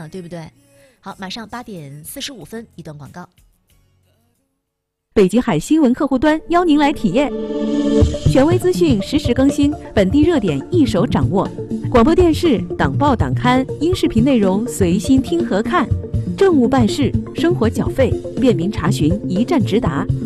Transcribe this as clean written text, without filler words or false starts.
对不对？好，马上8:45一段广告。 北极海新闻客户端邀您来体验，权威资讯实时更新，本地热点一手掌握，广播电视、党报党刊、音视频内容随心听和看，政务办事、生活缴费，便民查询，一站直达，